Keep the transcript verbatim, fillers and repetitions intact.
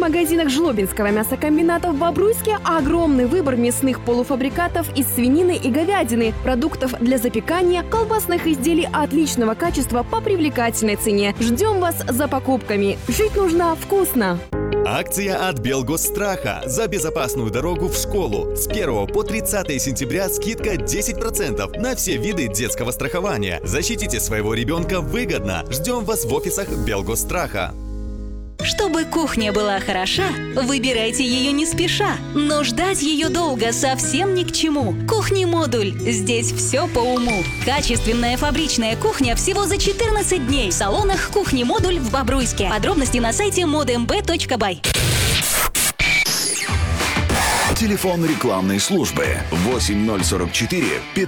магазинах Жлобинского мясокомбината в Бобруйске огромный выбор мясных полуфабрикатов из свинины и говядины, продуктов для запекания, колбасных изделий отличного качества по привлекательной цене. Ждем вас за покупками. Жить нужно вкусно. Акция от Белгосстраха за безопасную дорогу в школу. С первого по тридцатое сентября скидка десять процентов на все виды детского страхования. Защитите своего ребенка выгодно. Ждем вас в офисах Белгосстраха. Чтобы кухня была хороша, выбирайте ее не спеша. Но ждать ее долго совсем ни к чему. Кухни-модуль. Здесь все по уму. Качественная фабричная кухня всего за четырнадцать дней. В салонах «Кухни-модуль» в Бобруйске. Подробности на сайте модмб точка бай. Телефон рекламной службы восемь ноль сорок четыре пятьсот